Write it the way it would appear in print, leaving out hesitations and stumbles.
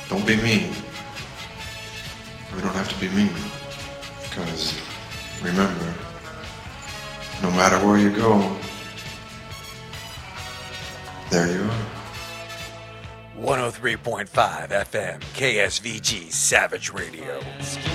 Don't be mean. We don't have to be mean. Because, remember, no matter where you go, there you are. 103.5 FM, KSVG Savage Radio.